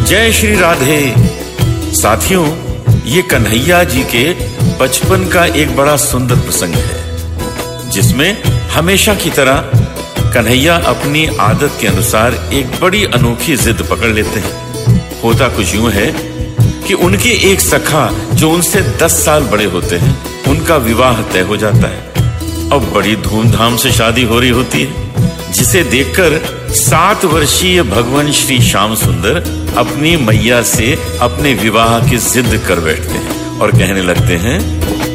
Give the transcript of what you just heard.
जय श्री राधे। साथियों, ये कन्हैया जी के बचपन का एक बड़ा सुंदर प्रसंग है, जिसमें हमेशा की तरह कन्हैया अपनी आदत के अनुसार एक बड़ी अनोखी जिद पकड़ लेते हैं। होता कुछ यूं है कि उनके एक सखा जो उनसे 10 साल बड़े होते हैं, उनका विवाह तय हो जाता है। अब बड़ी धूमधाम से शादी हो रही होती है, जिसे देखकर 7 वर्षीय भगवान श्री श्याम सुंदर अपनी मैया से अपने विवाह की जिद कर बैठते हैं और कहने लगते हैं,